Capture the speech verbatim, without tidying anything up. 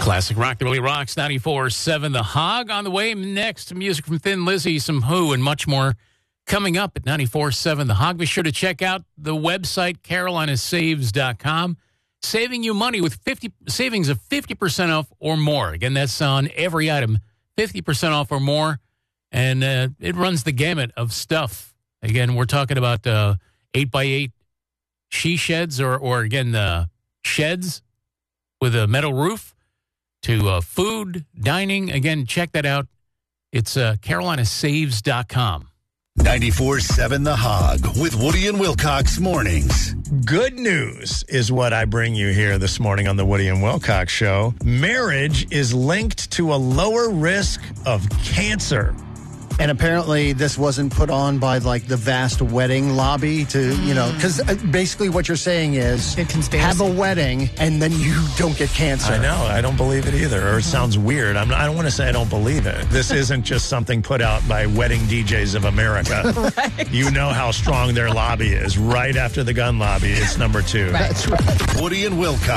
Classic rock that really rocks. ninety-four seven The Hog on the way. Next, music from Thin Lizzy, some Who, and much more coming up at ninety-four seven The Hog. Be sure to check out the website, carolina saves dot com. Saving you money with fifty savings of fifty percent off or more. Again, that's on every item, fifty percent off or more. And uh, it runs the gamut of stuff. Again, we're talking about uh, eight by eight she sheds or, or again, uh, sheds with a metal roof to uh, food, dining. Again, check that out. It's uh, carolina saves dot com. ninety-four seven The Hog with Woody and Wilcox mornings. Good news is what I bring you here this morning on the Woody and Wilcox Show. Marriage is linked to a lower risk of cancer. And apparently this wasn't put on by, like, the vast wedding lobby to, you know, because basically what you're saying is have a wedding and then you don't get cancer. I know. I don't believe it either. Or it sounds weird. I'm not, I don't want to say I don't believe it. This isn't just something put out by Wedding D Js of America. Right. You know how strong their lobby is. Right after the gun lobby, it's number two. Right. That's right. Woody and Wilcox.